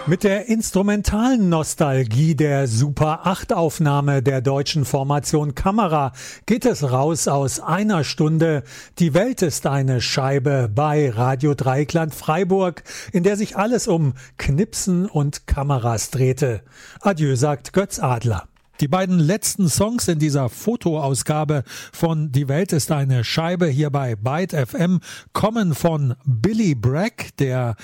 Mit der instrumentalen Nostalgie der Super 8 Aufnahme der deutschen Formation Kamera geht es raus aus einer Stunde. Die Welt ist eine Scheibe bei Radio Dreieckland Freiburg, in der sich alles um Knipsen und Kameras drehte. Adieu, sagt Götz Adler. Die beiden letzten Songs in dieser Fotoausgabe von Die Welt ist eine Scheibe hier bei Byte FM kommen von Billy Bragg, der